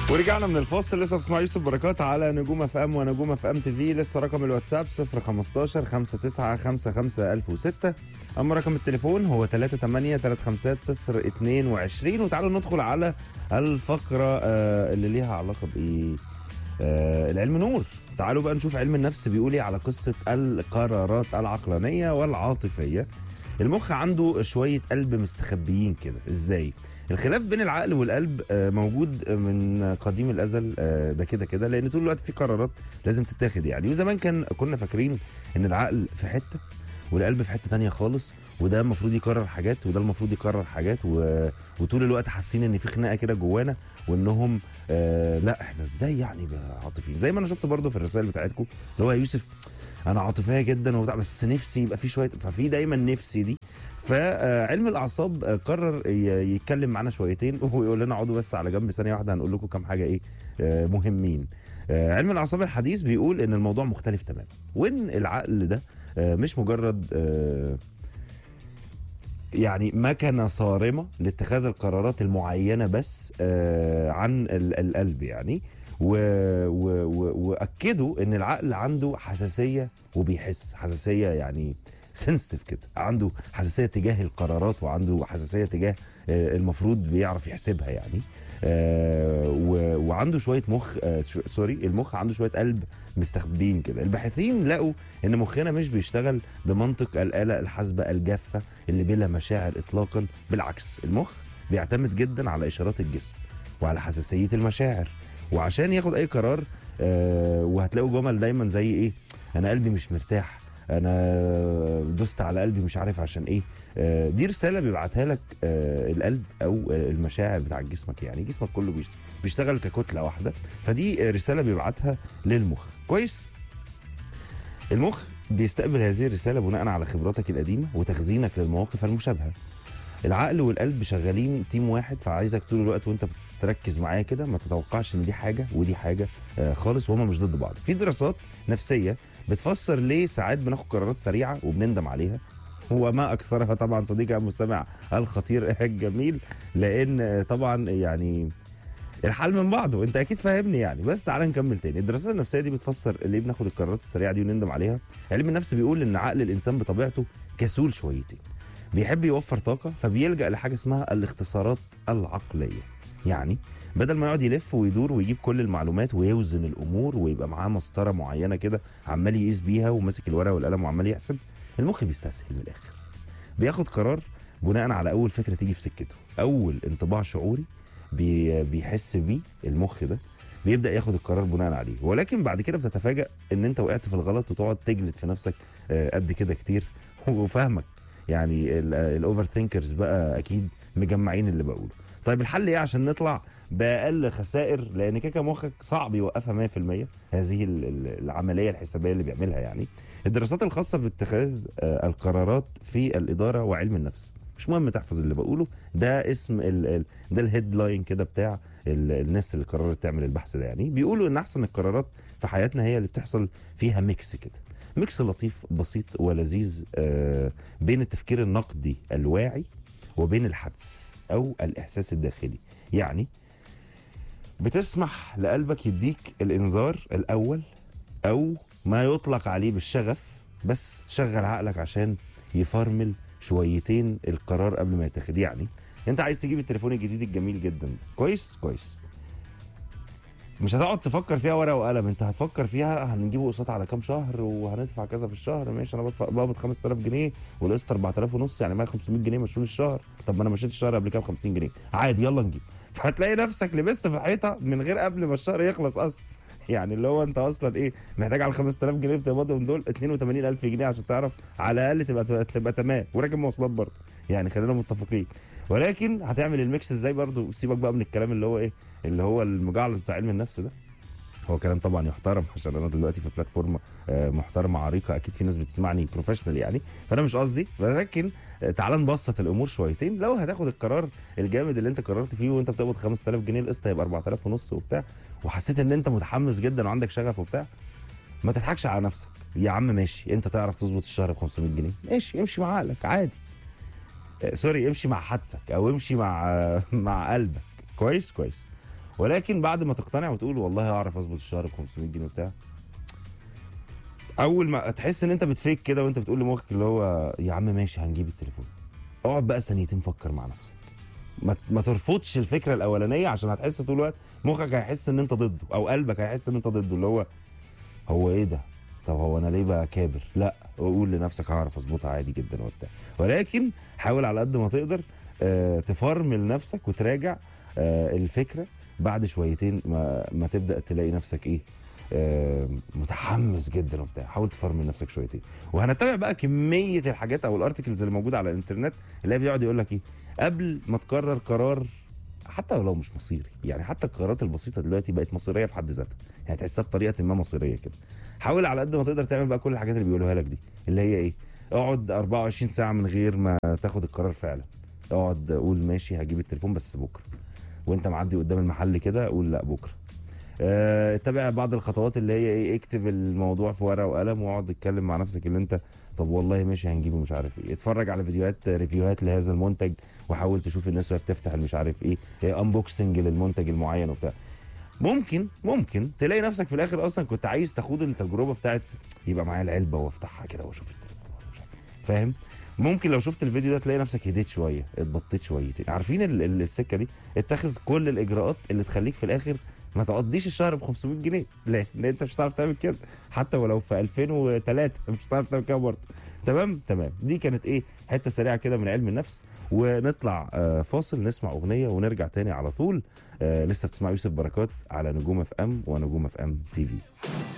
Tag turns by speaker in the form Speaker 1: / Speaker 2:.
Speaker 1: ورجعنا من الفاصل. لسه بتسمع يوسف بركات على نجوم اف ام ونجوم اف ام تي في. لسه رقم الواتساب 015 59 55 1006. اما رقم التليفون هو 38 350 022. وتعالوا ندخل على الفقره اللي ليها علاقه بايه؟ العلم نور. تعالوا بقى نشوف علم النفس بيقول ايه على قصه القرارات العقلانيه والعاطفيه. المخ عنده شويه قلب مستخبيين كده. ازاي؟ الخلاف بين العقل والقلب موجود من قديم الازل. ده كده كده لان طول الوقت في قرارات لازم تتاخد يعني. وزمان كنا فاكرين ان العقل في حته والقلب في حته تانية خالص، وده المفروض يقرر حاجات وده المفروض يقرر حاجات وطول الوقت حاسين ان في خناقه كده جوانا وانهم لا احنا ازاي يعني عاطفيين. زي ما انا شفت برضو في الرسائل بتاعتكم اللي هو يا يوسف انا عاطفيه جدا وبتاع بس نفسي يبقى في شويه، ففي دايما نفسي دي. فعلم الاعصاب قرر يتكلم معانا شويتين ويقول لنا اقعدوا بس على جنب ثانيه واحده هنقول لكم كام حاجه ايه مهمين. علم الاعصاب الحديث بيقول ان الموضوع مختلف تماما، وان العقل ده مش مجرد يعني مكنه صارمه لاتخاذ القرارات المعينه بس عن القلب يعني. واكدوا ان العقل عنده حساسيه وبيحس حساسيه يعني سنسيتيف كده، عنده حساسيه تجاه القرارات وعنده حساسيه تجاه المفروض بيعرف يحسبها يعني. وعنده شويه مخ سوري المخ عنده شويه قلب مستخبين كده. الباحثين لقوا ان مخنا مش بيشتغل بمنطق الآلة الحاسبة الجافة اللي بلا مشاعر اطلاقا. بالعكس المخ بيعتمد جدا على اشارات الجسم وعلى حساسية المشاعر وعشان ياخد اي قرار. وهتلاقوا جمل دايما زي ايه؟ انا قلبي مش مرتاح، انا دوست على قلبي مش عارف عشان ايه. دي رساله بيبعتها لك القلب او المشاعر بتاع جسمك يعني. جسمك كله بيشتغل ككتله واحده، فدي رساله بيبعتها للمخ. كويس. المخ بيستقبل هذه الرساله بناء على خبراتك القديمه وتخزينك للمواقف المشابهه. العقل والقلب شغالين تيم واحد، فعايزك طول الوقت وانت تركز معايا كده ما تتوقعش ان دي حاجه ودي حاجه خالص، وهما مش ضد بعض. في دراسات نفسيه بتفسر ليه ساعات بناخد قرارات سريعه وبنندم عليها، وما اكثرها طبعا صديقي المستمع الخطير الجميل، لان طبعا يعني الحل من بعضه انت اكيد فاهمني يعني. بس تعال نكمل تاني. الدراسات النفسيه دي بتفسر ليه بناخد القرارات السريعه دي ونندم عليها. علم النفس بيقول ان عقل الانسان بطبيعته كسول شويتين، بيحب يوفر طاقه فبيلجأ لحاجه اسمها الاختصارات العقليه. يعني بدل ما يقعد يلف ويدور ويجيب كل المعلومات ويوزن الامور ويبقى معاه مسطره معينه كده عمال يقيس بيها وماسك الورقه والقلم وعمال يحسب، المخ بيستسهل من الاخر. بياخد قرار بناء على اول فكره تيجي في سكته، اول انطباع شعوري بيحس بيه المخ ده بيبدا ياخد القرار بناء عليه. ولكن بعد كده بتتفاجأ ان انت وقعت في الغلط وتقعد تجلد في نفسك قد كده كتير وفاهمك يعني. الاوفر ثينكرز بقى اكيد مجمعين اللي بقوله. طيب الحل ايه عشان نطلع باقل خسائر؟ لان كده مخك صعب يوقفها 100% هذه العمليه الحسابيه اللي بيعملها يعني. الدراسات الخاصه باتخاذ القرارات في الاداره وعلم النفس، مش مهم تحفظ اللي بقوله، ده اسم ده الهيدلاين كده بتاع الناس اللي قررت تعمل البحث ده يعني. بيقولوا ان احسن القرارات في حياتنا هي اللي بتحصل فيها ميكس كده، ميكس لطيف بسيط ولذيذ بين التفكير النقدي الواعي وبين الحدس او الاحساس الداخلي. يعني بتسمح لقلبك يديك الانذار الاول او ما يطلق عليه بالشغف، بس شغل عقلك عشان يفرمل شويتين القرار قبل ما يتاخد. يعني انت عايز تجيب التليفون الجديد الجميل جدا ده، كويس كويس، مش هتقعد تفكر فيها ورقه وقلم، انت هتفكر فيها هنجيبه قسط على كام شهر وهندفع كذا في الشهر. ماشي انا بقبض 5000 جنيه والقسط 4000 ونص، يعني معايا 500 جنيه مشون الشهر. طب ما انا مشيت الشهر قبل كده ب 50 جنيه عادي يلا نجيب. فهتلاقي نفسك لبست في الحيطه من غير قبل ما الشهر يخلص اصلا. يعني اللي هو انت اصلا ايه محتاج على 5000 جنيه بتقبضهم دول 82000 جنيه عشان تعرف على الاقل تبقى تمام وراكب مواصلات برضه. يعني خلينا متفقين. ولكن هتعمل الميكس ازاي برضه؟ سيبك بقى من الكلام اللي هو ايه اللي هو المجعلص بتاع علم النفس ده. هو كلام طبعا يحترم عشان انا دلوقتي في بلاتفورم محترمه عريقه، اكيد في ناس بتسمعني بروفيشنال يعني، فانا مش قصدي. ولكن تعال نبسط الامور شويتين. لو هتاخد القرار الجامد اللي انت قررت فيه وانت بتقبض 5000 جنيه القسط هيبقى 4000 ونص وبتاع، وحسيت ان انت متحمس جدا وعندك شغف وبتاع، ما تضحكش على نفسك يا عم. ماشي انت تعرف تظبط الشهر ب 500 جنيه، ماشي امشي مع عقلك عادي. سوري امشي مع حدسك او امشي مع قلبك. كويس كويس. ولكن بعد ما تقتنع وتقول والله هعرف اظبط الشهر ب 500 جنيه وبتاع، اول ما تحس ان انت بتفيك كده وانت بتقول لمخك اللي هو يا عم ماشي هنجيب التليفون، اقعد بقى ثانيتين فكر مع نفسك. ما ترفضش الفكره الاولانيه، عشان هتحس طول الوقت مخك هيحس ان انت ضده، او قلبك هيحس ان انت ضده، اللي هو ايه ده؟ طب هو انا ليه بقى كابر؟ لا، قول لنفسك هعرف اظبطها عادي جدا وبتاع. ولكن حاول على قد ما تقدر تفرمل نفسك وتراجع الفكره بعد شويتين ما تبدا تلاقي نفسك ايه، متحمس جدا وبتاع. حاول تفرمل نفسك شويتين. وهنتابع بقى كميه الحاجات او الارتكلز اللي موجوده على الانترنت اللي هي بيقعد يقول لك ايه قبل ما تقرر قرار، حتى لو مش مصيري. يعني حتى القرارات البسيطه دلوقتي بقت مصيريه في حد ذاتها، يعني تحسها بطريقه ما مصيريه كده. حاول على قد ما تقدر تعمل بقى كل الحاجات اللي بيقولوها لك دي، اللي هي ايه، اقعد 24 ساعه من غير ما تاخد القرار فعلا. اقعد قول ماشي هجيب التليفون بس بكره، وانت معدي قدام المحل كده قول لا بكره. اتبع بعض الخطوات اللي هي ايه، اكتب الموضوع في ورقه وقلم واقعد اتكلم مع نفسك اللي انت طب والله ماشي هنجيبه مش عارف ايه. اتفرج على فيديوهات ريفيوهات لهذا المنتج، وحاول تشوف الناس وهي بتفتح مش عارف ايه انبوكسنج للمنتج المعين وبتاع. ممكن تلاقي نفسك في الاخر اصلا كنت عايز تاخد التجربه بتاعت يبقى معايا العلبه وافتحها كده واشوف التليفون مش عارف. فاهم؟ ممكن لو شفت الفيديو ده تلاقي نفسك هديت شويه، اتبطيت شويتين. عارفين السكه دي؟ اتخذ كل الاجراءات اللي تخليك في الاخر ما تقضيش الشهر ب 500 جنيه. ليه؟ لان انت مش هتعرف تعمل كده، حتى ولو في 2003 مش هتعرف تعمل كده برضه. تمام. دي كانت ايه، حته سريعه كده من علم النفس. ونطلع فاصل نسمع اغنيه ونرجع تاني على طول. لسه بتسمع يوسف بركات على نجوم اف ام ونجوم اف ام تي في.